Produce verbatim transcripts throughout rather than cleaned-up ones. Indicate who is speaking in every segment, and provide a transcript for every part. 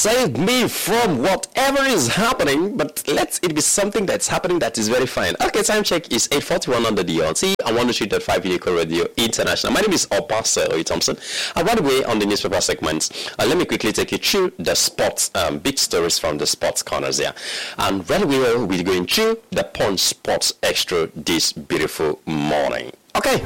Speaker 1: save me from whatever is happening, but let it be something that's happening that is very fine. Okay, time check is eight forty-one on the D L T and one oh three point five Unico Radio International. My name is Opasa Thompson. And by the way, on the newspaper segment, uh, let me quickly take you through the sports, um, big stories from the sports corners here. And right away, we're going through the Punch Sports Extra this beautiful morning. Okay.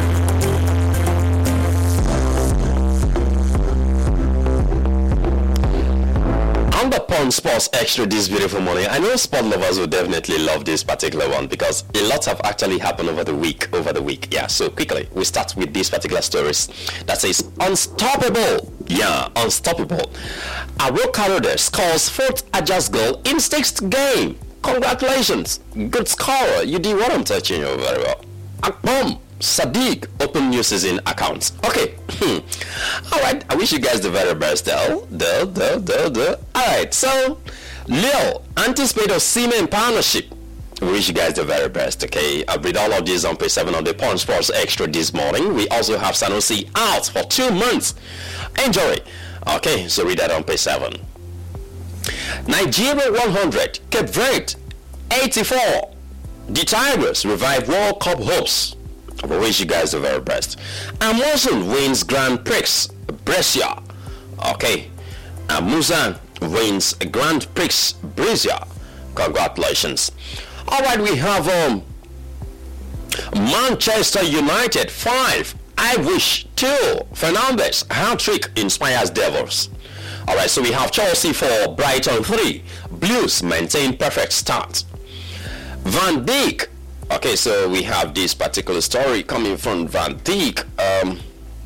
Speaker 1: On the Punch Sports Extra this beautiful morning, I know sport lovers will definitely love this particular one because a lot have actually happened over the week. Over the week, yeah. So quickly, we start with these particular stories that says unstoppable. Yeah, unstoppable. Awokaro scores fourth Ajax goal in sixth game. Congratulations, good scorer. You did what I'm touching you very well. Akpom Sadiq open new season accounts. Okay. All right. I wish you guys the very best. Though. Duh, duh, duh, duh. All right. So, Leo anticipate of Siemens partnership. We wish you guys the very best. Okay. I'll read all of this on page seven on the Punch Sports Extra this morning. We also have Sanusi out for two months. Enjoy. Okay. So read that on page seven. Nigeria one hundred. Cape Verde eighty-four. The Tigers revive World Cup hopes. I wish you guys the very best. Amazon wins Grand Prix Brescia. Okay. Amazon wins Grand Prix Brescia. Congratulations. Alright, we have um Manchester United five. I wish two. Fernandes hat-trick inspires Devils. Alright, so we have Chelsea four, Brighton three. Blues maintain perfect start. Van Dijk. Okay, so we have this particular story coming from Van Dijk. Um,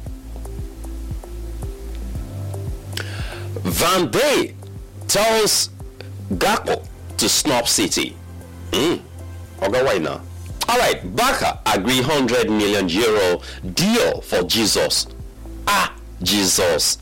Speaker 1: Van Dijk tells Gakpo to snub City. Mm. Okay, why now? All right, Barca agree one hundred million euro deal for Jesus. Ah, Jesus.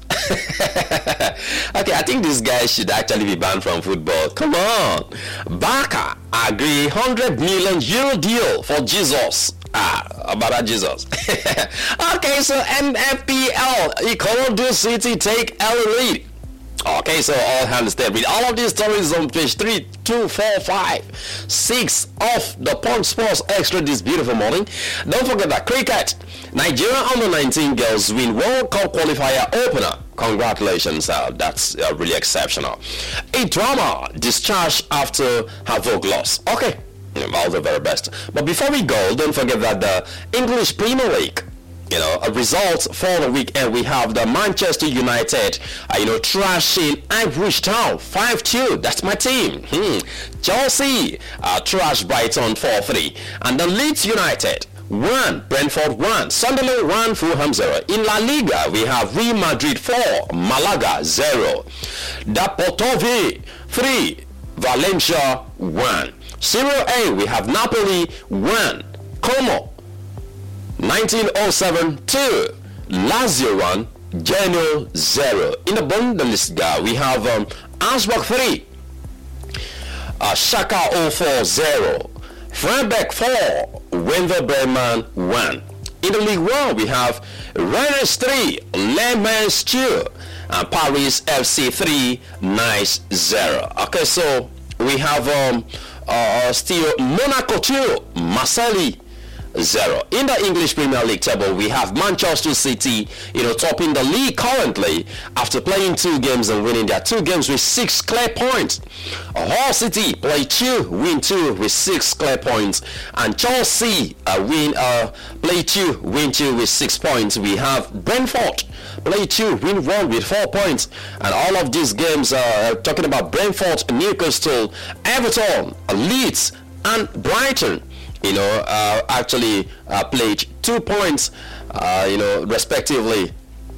Speaker 1: Okay, I think this guy should actually be banned from football. Come on. Barca agree one hundred million euro deal for Jesus. Ah, about that Jesus. Okay, so N F P L, Ikorodu City take early lead. Okay, so all hands there. With all of these stories on page three, two, four, five, six of the Punch Sports Extra this beautiful morning. Don't forget that cricket. Nigeria under nineteen girls win World Cup qualifier opener. Congratulations, uh, that's uh, really exceptional. A drama discharged after Havoc loss. Okay, all the very best. But before we go, don't forget that the English Premier League, you know, a result for the weekend, we have the Manchester United, uh, you know, trashing Ipswich Town five two. That's my team. Hmm. Chelsea uh, trash Brighton four three. And the Leeds United one, Brentford one, Sunderland one, Fulham zero. In La Liga, we have Real Madrid four, Malaga zero. Deportivo three, Valencia one. Serie A, we have Napoli one, Como nineteen oh seven two, Lazio one, Genoa zero. In the Bundesliga, we have um, Augsburg three, uh, Schalke oh four zero, Freiburg four, Werder Bremen one. In the League One, we have Rennes three, Le Mans two, and Paris F C three, Nice zero. Okay, so we have um, uh, still Monaco two, Marseille zero. In the English Premier League table, we have Manchester City, you know, topping the league currently after playing two games and winning their two games with six clear points. Hull City play two, win two with six clear points, and Chelsea uh, win uh, play two, win two with six points. We have Brentford play two, win one with four points, and all of these games are uh, talking about Brentford, Newcastle, Everton, Leeds, and Brighton. You know, uh, actually uh, played two points, uh, you know, respectively.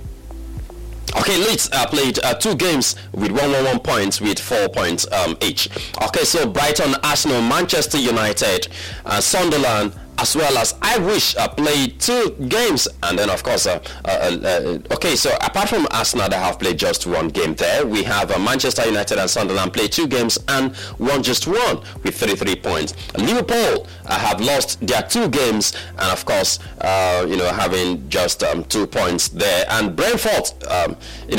Speaker 1: Okay, Leeds uh, played uh, two games with one, one, one points with four points um, each. Okay, so Brighton, Arsenal, Manchester United, uh, Sunderland, as well as Ipswich uh, played two games, and then of course uh, uh, uh, okay, so apart from Arsenal that have played just one game there, we have uh, Manchester United and Sunderland played two games and won just one with thirty-three points. Liverpool uh, have lost their two games and of course uh, you know, having just um, two points there, and Brentford um, you know,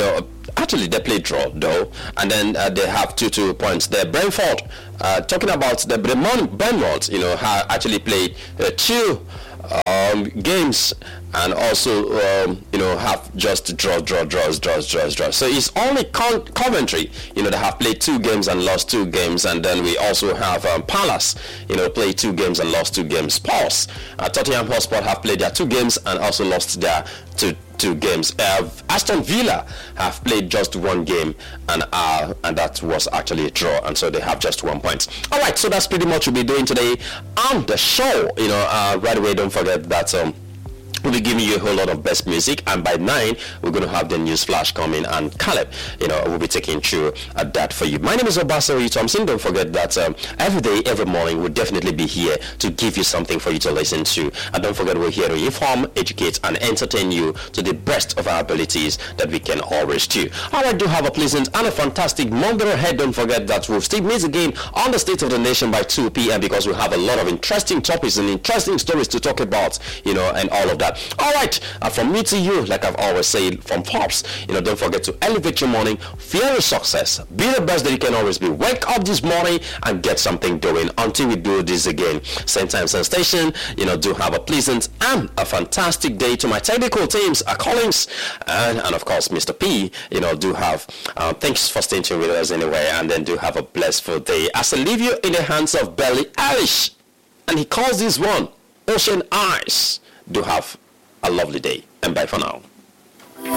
Speaker 1: Actually, they played draw though, and then uh, they have two two points there. Brentford, uh, talking about the Brentford, you know, ha- actually played uh, two um, games and also um, you know have just draw draw draws draws draws draws. So it's only Con- Coventry, you know, that have played two games and lost two games, and then we also have um, Palace, you know, played two games and lost two games. Spurs, uh, Tottenham Hotspur have played their two games and also lost their two two games. Uh, Aston Villa have played just one game, and uh, and that was actually a draw, and so they have just one point. All right, so that's pretty much what we'll be doing today on the show. You know, uh, right away, don't forget that um, we'll be giving you a whole lot of best music, and by nine we're going to have the news flash coming, and Caleb, you know, will be taking through uh, that for you. My name is Obasari Thompson. Don't forget that um, every day, every morning, we'll definitely be here to give you something for you to listen to, and don't forget we're here to inform, educate, and entertain you to the best of our abilities that we can always do. All right, do have a pleasant and a fantastic Monday ahead. Don't forget that we'll still meet again on the State of the Nation by two p.m. because we have a lot of interesting topics and interesting stories to talk about, you know, and all of that. All right, uh, from me to you, like I've always said, from Pops, you know, don't forget to elevate your morning, fear your success, be the best that you can always be. Wake up this morning and get something doing until we do this again. Same time, same station. You know, do have a pleasant and a fantastic day. To my technical teams, uh, Collins, and, and of course, Mister P, you know, do have, uh, thanks for staying tuned with us anyway, and then do have a blessed day. As I leave you in the hands of Billie Eilish, and he calls this one Ocean Eyes. Do have a lovely day, and bye for now.